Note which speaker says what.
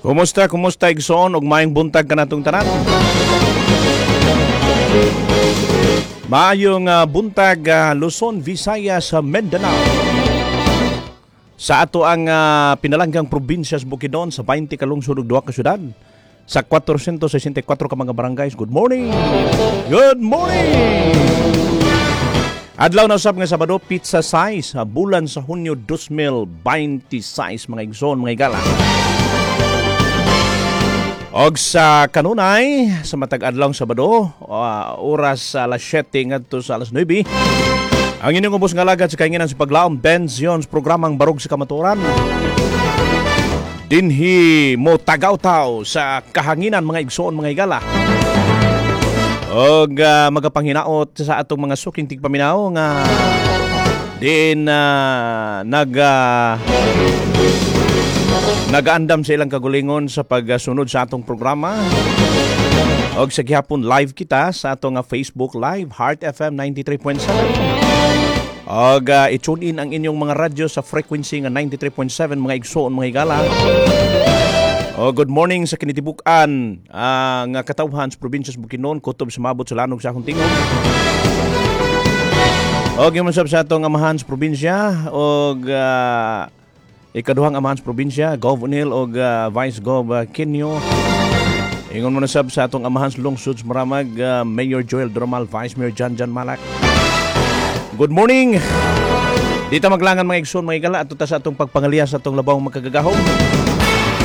Speaker 1: Kumusta igsoon ug maayong buntag kanatong tanan. Maayong buntag Luzon, Visayas, Mindanao. Sa ato ang pinalanggang probinsya sa Bukidnon sa 20 ka lungsod ug 2 ka syudad. Sa 464 ka mga barangays. Good morning. Good morning. Adlaw na usab nga Sabado, pizza size, bulan sa Hunyo 2026 mga igsoon, mga igala. Og sa kanunay, sa matag adlaw Sabado, oras sa alas 7 ngadto sa alas 9. Ang inyong ubos nga lagad sa kainginan sa paglaom Benz Yons programang Barog sa Kamatuoran. Dinhi mo tagaw-taw sa kahanginan mga igsoon, mga igala. Og magapanghinaot sa atong mga suking tigpaminaw nga din nagaandam sa ilang kagulingon sa pagsunod sa atong programa. Og sa gihapon live kita sa atong Facebook Live, Heart FM 93.7. Og i-tune in ang inyong mga radyo sa frequency nga 93.7 mga igsoon, mga igala. O good morning sa kinitibukan nga katawhan sa probinsya sa Bukidnon, kutob sa mabot sa lanog sa akong tingog. Og yung masab sa atong amahan sa probinsya og ikaduhang amahan sa probinsya, Gov O'Neill og Vice Gov Kinyo. Ingon mo na sab sa atong amahan sa lungsod sa Maramag, Mayor Joel Dromal, Vice Mayor Jan Malak. Good morning. Dito maglangan mga igsoon, mga igala, at sa atong pagpangaliya sa atong labawang magkagagahom.